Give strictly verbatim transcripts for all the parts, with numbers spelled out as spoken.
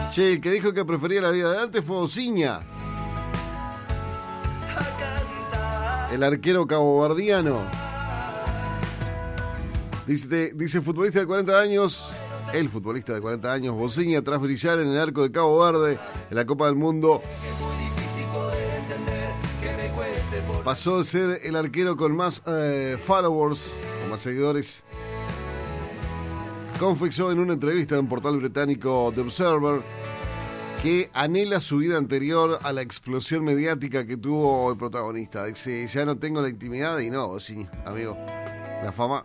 Che, el que dijo que prefería la vida de antes fue Osiña, el arquero caboverdiano. Dice, dice futbolista de cuarenta años, el futbolista de cuarenta años, Osiña, tras brillar en el arco de Cabo Verde en la Copa del Mundo, pasó de ser el arquero con más eh, followers, con más seguidores. Confesó en una entrevista en un portal británico The Observer que anhela su vida anterior a la explosión mediática que tuvo el protagonista. Dice, ya no tengo la intimidad y no, sí, amigo, la fama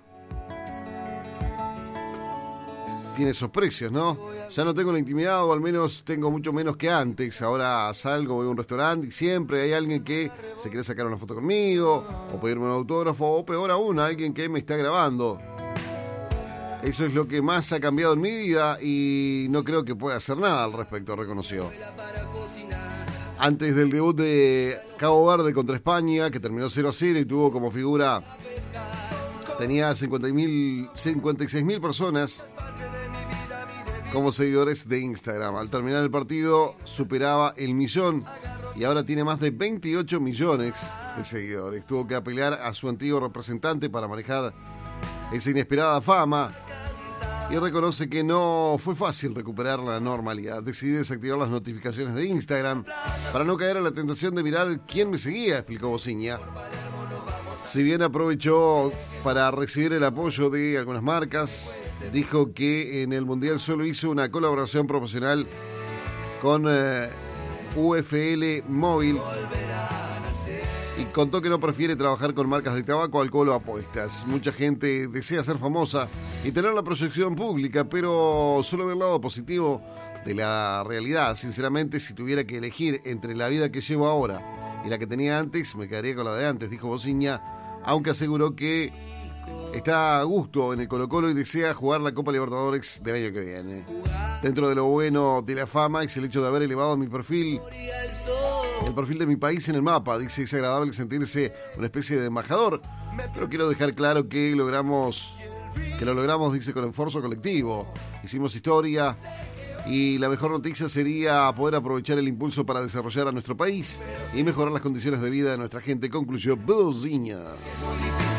tiene esos precios, ¿no? Ya no tengo la intimidad, o al menos tengo mucho menos que antes. Ahora salgo, voy a un restaurante y siempre hay alguien que se quiere sacar una foto conmigo, o pedirme un autógrafo, o peor aún, alguien que me está grabando. Eso es lo que más ha cambiado en mi vida y no creo que pueda hacer nada al respecto, reconoció. Antes del debut de Cabo Verde contra España, que terminó cero a cero y tuvo como figura, tenía cincuenta y seis mil personas como seguidores de Instagram. Al terminar el partido superaba el millón y ahora tiene más de veintiocho millones de seguidores. Tuvo que apelar a su antiguo representante para manejar esa inesperada fama y reconoce que no fue fácil recuperar la normalidad. Decidí desactivar las notificaciones de Instagram para no caer en la tentación de mirar quién me seguía, explicó Osiña. Si bien aprovechó para recibir el apoyo de algunas marcas, dijo que en el Mundial solo hizo una colaboración profesional con eh, U F L Móvil y contó que no prefiere trabajar con marcas de tabaco, alcohol o apuestas. Mucha gente desea ser famosa y tener la proyección pública, pero solo ve el lado positivo de la realidad. Sinceramente, si tuviera que elegir entre la vida que llevo ahora y la que tenía antes, me quedaría con la de antes, dijo Osiña, aunque aseguró que está a gusto en el Colo-Colo y desea jugar la Copa Libertadores del año que viene. Dentro de lo bueno de la fama es el hecho de haber elevado mi perfil, el perfil de mi país en el mapa. Dice, es agradable sentirse una especie de embajador, pero quiero dejar claro que logramos, que lo logramos, dice, con esfuerzo colectivo. Hicimos historia y la mejor noticia sería poder aprovechar el impulso para desarrollar a nuestro país y mejorar las condiciones de vida de nuestra gente, concluyó Osiña.